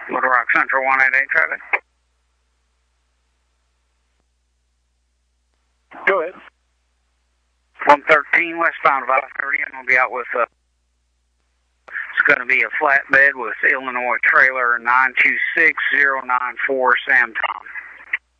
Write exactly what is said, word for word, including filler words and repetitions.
Little Rock Central one eight eight traffic. Go ahead. one thirteen westbound five thirty, and we'll be out with, uh, it's going to be a flatbed with Illinois trailer nine two six zero nine four Sam Tom.